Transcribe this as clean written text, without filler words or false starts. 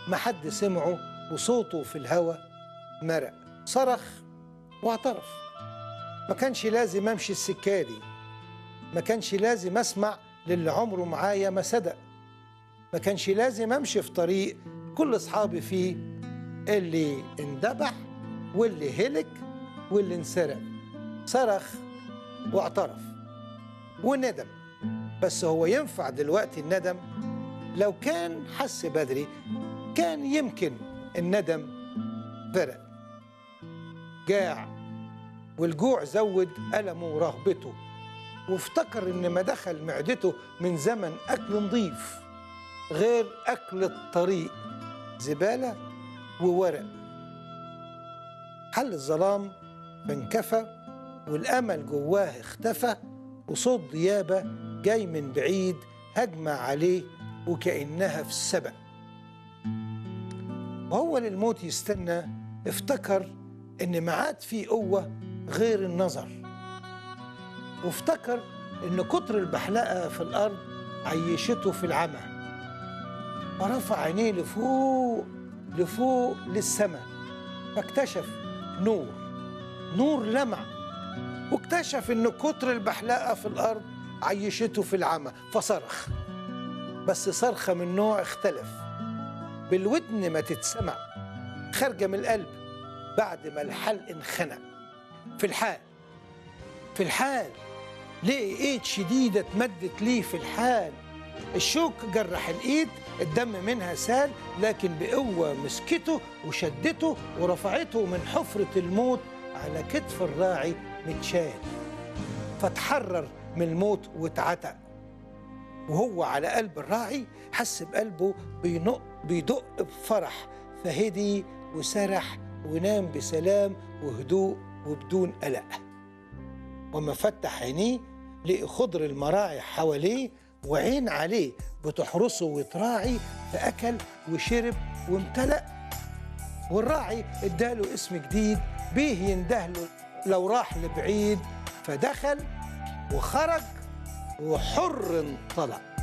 ما حد سمعه وصوته في الهوا مرق. صرخ واعترف. ما كانش لازم امشي السكه دي، ما كانش لازم اسمع للي عمره معايا ما صدق، ما كانش لازم امشي في طريق كل اصحابي فيه اللي اندبح واللي هلك واللي انسرق. صرخ واعترف وندم. بس هو ينفع دلوقتي الندم؟ لو كان حس بدري كان يمكن الندم فرق. جاع والجوع زود ألمه ورهبته، وافتكر إن ما دخل معدته من زمن أكل نظيف غير أكل الطريق، زبالة وورق. حل الظلام فانكفى والأمل جواه اختفى، وصوت ديابة جاي من بعيد هجمة عليه وكأنها في السبق. وهو للموت يستنى افتكر إن ما عاد فيه قوة غير النظر، وافتكر إن كتر البحلقة في الأرض عيشته في العمى، فرفع عينيه لفوق لفوق للسماء، فاكتشف نور لمع، واكتشف إن كتر البحلقة في الأرض عيشته في العمى، فصرخ. بس صرخة من نوع اختلف، بالودن ما تتسمع، خارجة من القلب بعد ما الحلق انخنق. في الحال لقي ايد شديدة اتمدت ليه في الحال. الشوك جرح الايد، الدم منها سال، لكن بقوة مسكته وشدته ورفعته من حفرة الموت على كتف الراعي متشال، فتحرر من الموت واتعتق. وهو على قلب الراعي حس بقلبه بيدق بفرح، فهدي وسرح ونام بسلام وهدوء وبدون قلق. وما فتح عينيه لقي خضر المراعي حواليه، وعين عليه بتحرسه وتراعي، فأكل وشرب وامتلأ. والراعي اداله اسم جديد بيه يندهله لو راح لبعيد، فدخل وخرج وحر انطلق.